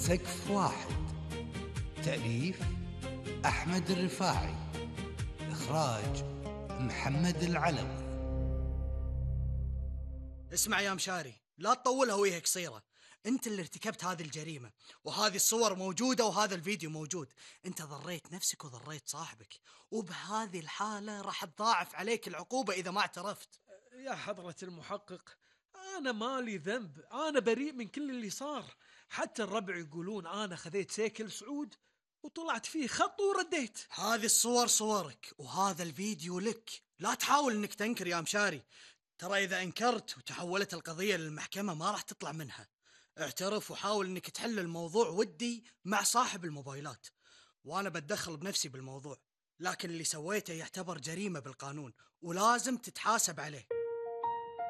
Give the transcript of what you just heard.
سقف واحد. تأليف أحمد الرفاعي. إخراج محمد العلوي. اسمع يا مشاري، لا تطولها وجهك قصيرة. انت اللي ارتكبت هذه الجريمة، وهذه الصور موجودة وهذا الفيديو موجود. انت ضريت نفسك وضريت صاحبك، وبهذه الحالة راح تضاعف عليك العقوبة إذا ما اعترفت. يا حضرة المحقق، أنا مالي ذنب، أنا بريء من كل اللي صار. حتى الربع يقولون أنا خذيت سيكل سعود وطلعت فيه خط ورديت. هذه الصور صورك وهذا الفيديو لك. لا تحاول انك تنكر يا مشاري، ترى إذا انكرت وتحولت القضية للمحكمة ما راح تطلع منها. اعترف وحاول انك تحل الموضوع ودي مع صاحب الموبايلات، وانا بتدخل بنفسي بالموضوع، لكن اللي سويته يعتبر جريمة بالقانون ولازم تتحاسب عليه.